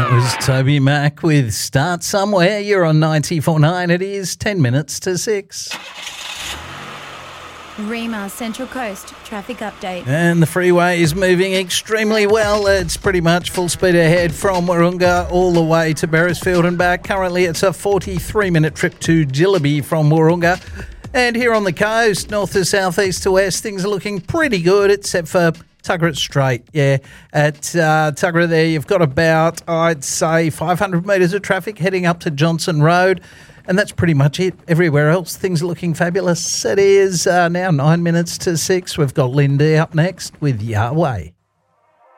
That was Toby Mac with Start Somewhere. You're on 94.9. It is 10 minutes to 6. Rima Central Coast traffic update. And the freeway is moving extremely well. It's pretty much full speed ahead from Wahroonga all the way to Beresfield and back. Currently it's a 43-minute trip to Jillaby from Wahroonga. And here on the coast, north to south, east to west, things are looking pretty good except for Tuggerah Straight. Yeah, at Tuggerah there you've got about, I'd say, 500 metres of traffic heading up to Johnson Road. And that's pretty much it. Everywhere else, things are looking fabulous. It is now 9 minutes to 6. We've got Lindy up next with Yahweh.